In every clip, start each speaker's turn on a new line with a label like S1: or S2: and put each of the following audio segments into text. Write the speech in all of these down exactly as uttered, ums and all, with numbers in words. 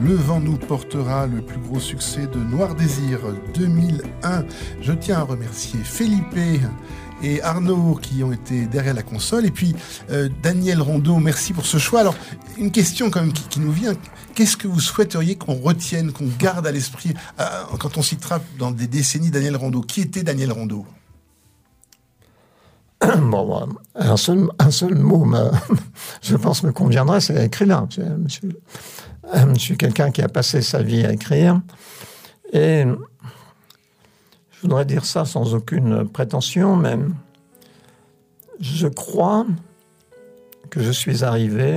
S1: Le vent nous portera, le plus gros succès de Noir Désir deux mille un. Je tiens à remercier Felipe et Arnaud qui ont été derrière la console. Et puis euh, Daniel Rondeau, merci pour ce choix. Alors, une question quand même qui, qui nous vient. Qu'est-ce que vous souhaiteriez qu'on retienne, qu'on garde à l'esprit euh, quand on citera dans des décennies Daniel Rondeau? Qui était Daniel Rondeau?
S2: Bon, un seul, un seul mot, me, je pense, me conviendrait, c'est écrivain. Je, je, je suis quelqu'un qui a passé sa vie à écrire. Et je voudrais dire ça sans aucune prétention, mais je crois que je suis arrivé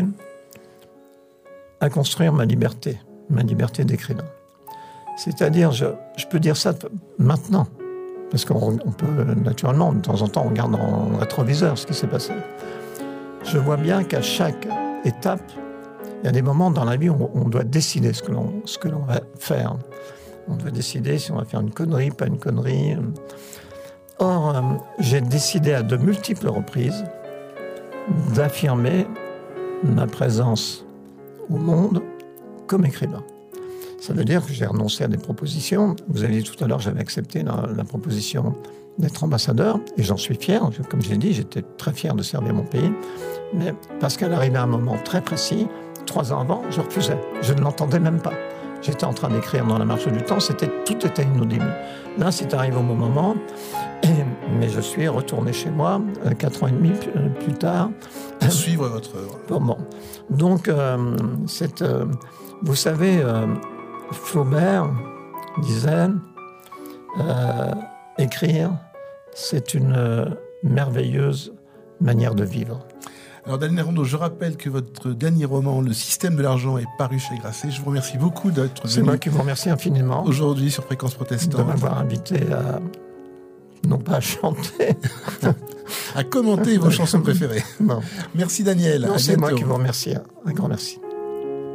S2: à construire ma liberté, ma liberté d'écrivain. C'est-à-dire, je, je peux dire ça maintenant. Parce qu'on on peut, naturellement, de temps en temps, on regarde dans le rétroviseur ce qui s'est passé. Je vois bien qu'à chaque étape, il y a des moments dans la vie où on doit décider ce que l'on, ce que l'on va faire. On doit décider si on va faire une connerie, pas une connerie. Or, euh, j'ai décidé à de multiples reprises d'affirmer ma présence au monde comme écrivain. Ça veut dire que j'ai renoncé à des propositions. Vous avez dit tout à l'heure que j'avais accepté la, la proposition d'être ambassadeur, et j'en suis fier. Comme je l'ai dit, j'étais très fier de servir mon pays. Mais parce qu'elle arrivait à un moment très précis, trois ans avant, je refusais. Je ne l'entendais même pas. J'étais en train d'écrire dans la marche du temps, c'était, tout était inaudible. Là, c'est arrivé au bon moment, et, mais je suis retourné chez moi, euh, quatre ans et demi plus, euh, plus tard.
S1: Pour suivre votre œuvre.
S2: Bon, bon. Donc, euh, c'est, euh, vous savez... Euh, Flaubert disait euh, « Écrire, c'est une euh, merveilleuse manière de vivre ».
S1: Alors Daniel Rondeau, je rappelle que votre dernier roman, Le système de l'argent, est paru chez Grasset. Je vous remercie beaucoup d'être venu.
S2: C'est moi qui vous remercie infiniment.
S1: Aujourd'hui sur Fréquence Protestante.
S2: De m'avoir invité à, non pas à chanter,
S1: à commenter vos chansons préférées.
S2: Non.
S1: Merci Daniel.
S2: Non, c'est moi qui vous remercie. Un grand merci.